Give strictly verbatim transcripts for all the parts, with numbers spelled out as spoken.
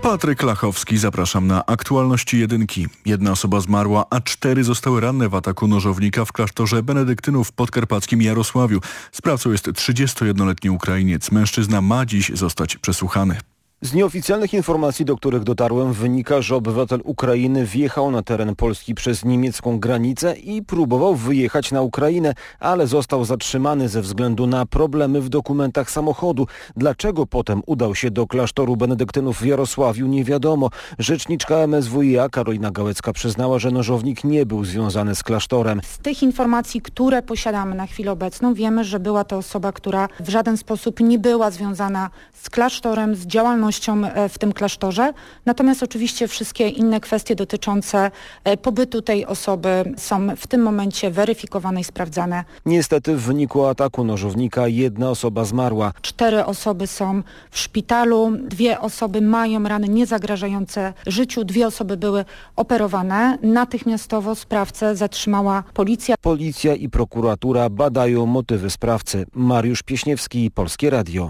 Patryk Lachowski, zapraszam na aktualności jedynki. Jedna osoba zmarła, a cztery zostały ranne w ataku nożownika w klasztorze benedyktynów w podkarpackim Jarosławiu. Sprawcą jest trzydziestojednoletni Ukrainiec. Mężczyzna ma dziś zostać przesłuchany. Z nieoficjalnych informacji, do których dotarłem, wynika, że obywatel Ukrainy wjechał na teren Polski przez niemiecką granicę i próbował wyjechać na Ukrainę, ale został zatrzymany ze względu na problemy w dokumentach samochodu. Dlaczego potem udał się do klasztoru benedyktynów w Jarosławiu, nie wiadomo. Rzeczniczka M S W i A Karolina Gałecka przyznała, że nożownik nie był związany z klasztorem. Z tych informacji, które posiadamy na chwilę obecną, wiemy, że była to osoba, która w żaden sposób nie była związana z klasztorem, z działalnością w tym klasztorze. Natomiast oczywiście wszystkie inne kwestie dotyczące pobytu tej osoby są w tym momencie weryfikowane i sprawdzane. Niestety w wyniku ataku nożownika jedna osoba zmarła. Cztery osoby są w szpitalu, dwie osoby mają rany niezagrażające życiu, dwie osoby były operowane. Natychmiastowo sprawcę zatrzymała policja. Policja i prokuratura badają motywy sprawcy. Mariusz Pieśniewski, Polskie Radio.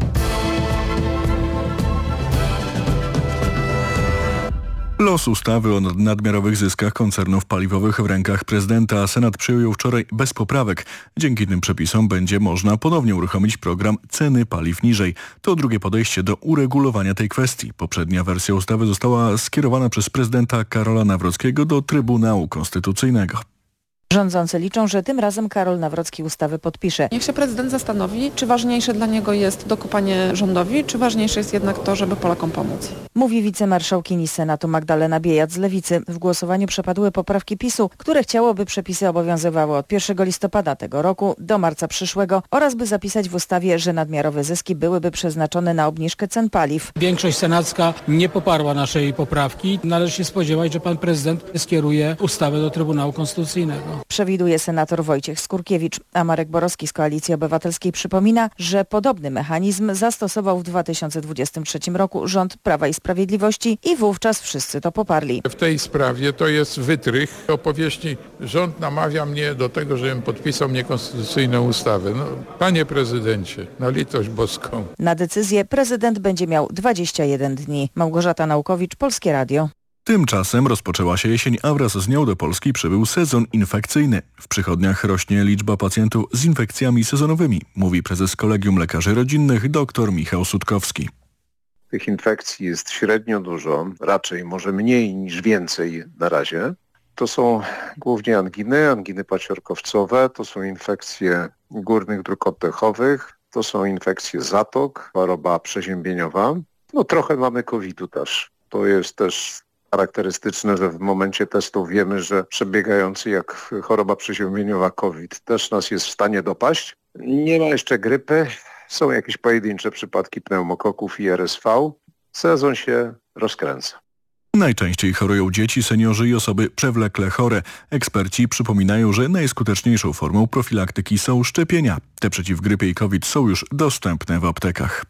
Los ustawy o nadmiarowych zyskach koncernów paliwowych w rękach prezydenta Senat przyjął wczoraj bez poprawek. Dzięki tym przepisom będzie można ponownie uruchomić program Ceny paliw niżej. To drugie podejście do uregulowania tej kwestii. Poprzednia wersja ustawy została skierowana przez prezydenta Karola Nawrockiego do Trybunału Konstytucyjnego. Rządzący liczą, że tym razem Karol Nawrocki ustawy podpisze. Niech się prezydent zastanowi, czy ważniejsze dla niego jest dokopanie rządowi, czy ważniejsze jest jednak to, żeby Polakom pomóc. Mówi wicemarszałkini Senatu Magdalena Biejat z Lewicy. W głosowaniu przepadły poprawki PiSu, które chciało, by przepisy obowiązywały od pierwszego listopada tego roku do marca przyszłego oraz by zapisać w ustawie, że nadmiarowe zyski byłyby przeznaczone na obniżkę cen paliw. Większość senacka nie poparła naszej poprawki. Należy się spodziewać, że pan prezydent skieruje ustawę do Trybunału Konstytucyjnego. Przewiduje senator Wojciech Skurkiewicz, a Marek Borowski z Koalicji Obywatelskiej przypomina, że podobny mechanizm zastosował w dwa tysiące dwudziestym trzecim roku rząd Prawa i Sprawiedliwości i wówczas wszyscy to poparli. W tej sprawie to jest wytrych opowieści. Rząd namawia mnie do tego, żebym podpisał niekonstytucyjną ustawę. No, panie prezydencie, na litość boską. Na decyzję prezydent będzie miał dwadzieścia jeden dni. Małgorzata Naukowicz, Polskie Radio. Tymczasem rozpoczęła się jesień, a wraz z nią do Polski przybył sezon infekcyjny. W przychodniach rośnie liczba pacjentów z infekcjami sezonowymi, mówi prezes Kolegium Lekarzy Rodzinnych dr Michał Sutkowski. Tych infekcji jest średnio dużo, raczej może mniej niż więcej na razie. To są głównie anginy, anginy paciorkowcowe, to są infekcje górnych dróg oddechowych, to są infekcje zatok, choroba przeziębieniowa. No trochę mamy kowida też. To jest też charakterystyczne, że w momencie testów wiemy, że przebiegający jak choroba przeziębieniowa COVID też nas jest w stanie dopaść. Nie ma jeszcze grypy, są jakieś pojedyncze przypadki pneumokoków i R S V. Sezon się rozkręca. Najczęściej chorują dzieci, seniorzy i osoby przewlekle chore. Eksperci przypominają, że najskuteczniejszą formą profilaktyki są szczepienia. Te przeciw grypie i COVID są już dostępne w aptekach.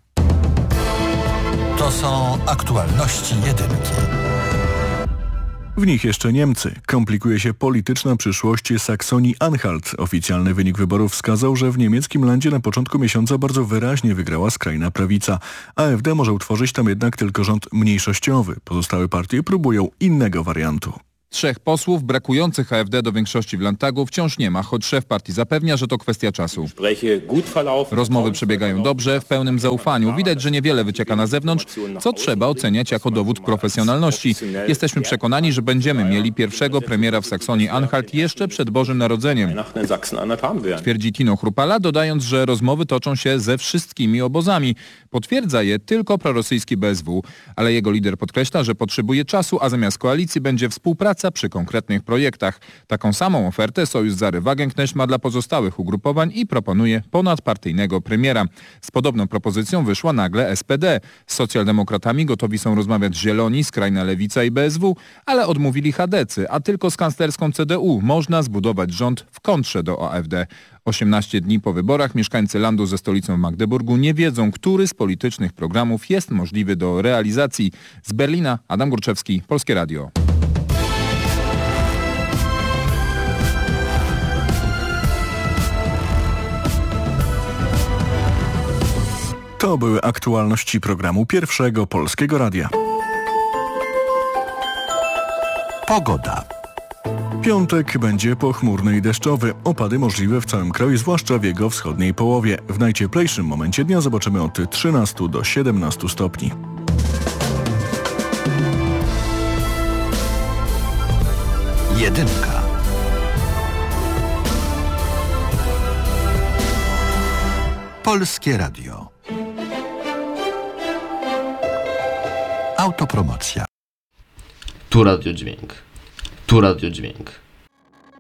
To są aktualności jedynki. W nich jeszcze Niemcy. Komplikuje się polityczna przyszłość Saksonii-Anhalt. Oficjalny wynik wyborów wskazał, że w niemieckim landzie na początku miesiąca bardzo wyraźnie wygrała skrajna prawica. A F D może utworzyć tam jednak tylko rząd mniejszościowy. Pozostałe partie próbują innego wariantu. Trzech posłów brakujących A F D do większości w Landtagu wciąż nie ma, choć szef partii zapewnia, że to kwestia czasu. Rozmowy przebiegają dobrze, w pełnym zaufaniu. Widać, że niewiele wycieka na zewnątrz, co trzeba oceniać jako dowód profesjonalności. Jesteśmy przekonani, że będziemy mieli pierwszego premiera w Saksonii-Anhalt jeszcze przed Bożym Narodzeniem. Twierdzi Tino Chrupala, dodając, że rozmowy toczą się ze wszystkimi obozami. Potwierdza je tylko prorosyjski B S W, ale jego lider podkreśla, że potrzebuje czasu, a zamiast koalicji będzie współpraca przy konkretnych projektach. Taką samą ofertę Sojusz Zary Wagenknecht ma dla pozostałych ugrupowań i proponuje ponadpartyjnego premiera. Z podobną propozycją wyszła nagle S P D. Z socjaldemokratami gotowi są rozmawiać Zieloni, skrajna lewica i B S W, ale odmówili chadecy, a tylko z kanclerską C D U można zbudować rząd w kontrze do A F D. osiemnaście dni po wyborach mieszkańcy landu ze stolicą w Magdeburgu nie wiedzą, który z politycznych programów jest możliwy do realizacji. Z Berlina Adam Górczewski, Polskie Radio. To były aktualności programu Pierwszego Polskiego Radia. Pogoda. Piątek będzie pochmurny i deszczowy. Opady możliwe w całym kraju, zwłaszcza w jego wschodniej połowie. W najcieplejszym momencie dnia zobaczymy od trzynastu do siedemnastu stopni. Jedynka. Polskie Radio. Autopromocja. Tu radiodźwięk. Tu radiodźwięk.